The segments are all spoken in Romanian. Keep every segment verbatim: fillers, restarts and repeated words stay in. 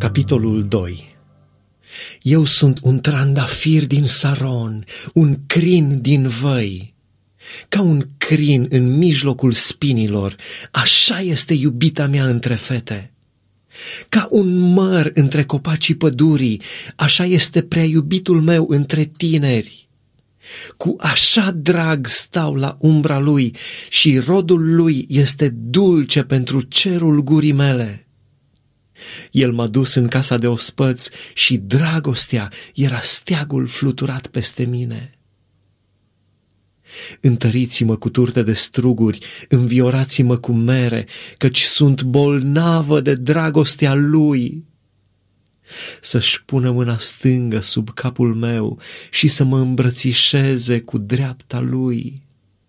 Capitolul doi. Eu sunt un trandafir din Saron, un crin din văi. Ca un crin în mijlocul spinilor, așa este iubita mea între fete. Ca un măr între copacii pădurii, așa este prea iubitul meu între tineri. Cu așa drag stau la umbra lui și rodul lui este dulce pentru cerul gurii mele. El m-a dus în casa de ospăți și dragostea era steagul fluturat peste mine. Întăriți-mă cu turte de struguri, înviorați-mă cu mere, căci sunt bolnavă de dragostea lui. Să-și pună mâna stângă sub capul meu și să mă îmbrățișeze cu dreapta lui.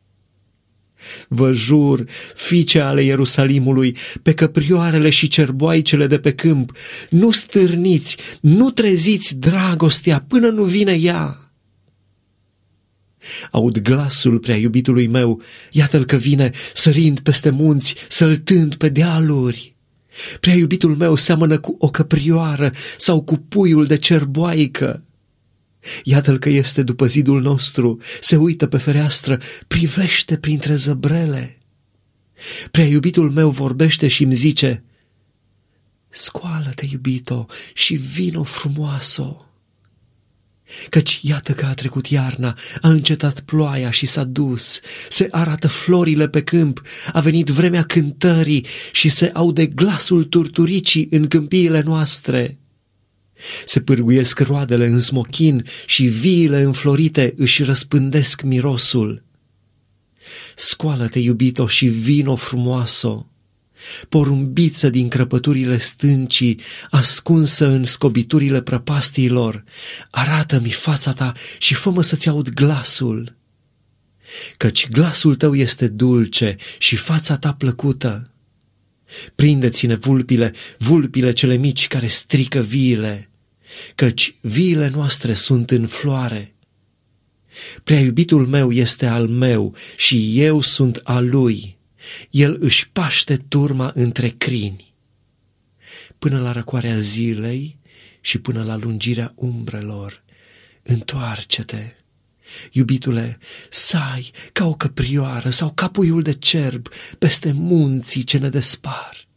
Vă jur, fiice ale Ierusalimului, pe căprioarele și cerboaicele de pe câmp, nu stârniți, nu treziți dragostea până nu vine ea. Aud glasul prea iubitului meu, iată-l că vine, sărind peste munți, săltând pe dealuri. Prea iubitul meu seamănă cu o căprioară sau cu puiul de cerboaică. Iată-l că este după zidul nostru, se uită pe fereastră, privește printre zăbrele. Prea iubitul meu vorbește și îmi zice: scoală-te, iubito, și vino frumoasă. Căci iată că a trecut iarna, a încetat ploaia și s-a dus, se arată florile pe câmp, a venit vremea cântării și se aude glasul turturicii în câmpiile noastre. Se pârguiesc roadele în smochin și viile înflorite își răspândesc mirosul. Scoală-te, iubito, și vino frumoasă. Porumbiță din crăpăturile stâncii, ascunsă în scobiturile prăpastiilor, arată-mi fața ta și fă-mă să-ți aud glasul. Căci glasul tău este dulce și fața ta plăcută. Prindeți-ne vulpile, vulpile cele mici care strică viile, căci viile noastre sunt în floare. Prea iubitul meu este al meu și eu sunt al lui. El își paște turma între crini. Până la răcoarea zilei și până la lungirea umbrelor, întoarce-te. Iubitule, sai ca o căprioară sau ca puiul de cerb peste munții ce ne despart.